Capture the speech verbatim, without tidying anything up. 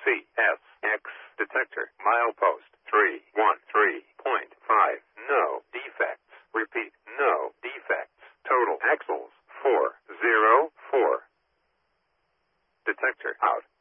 C S X detector. Milepost three one three point five. No defects. Repeat, no defects. Total axles four zero four. Detector out.